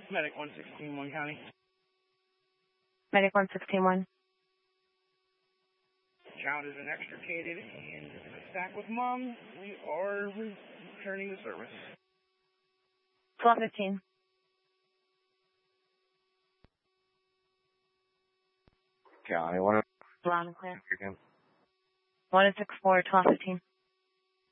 Medic 116, County. Medic 116-1. Child has been extricated and back with mom. We are returning to service. 1215. County, one. Loud and clear. Again. 164, 1215.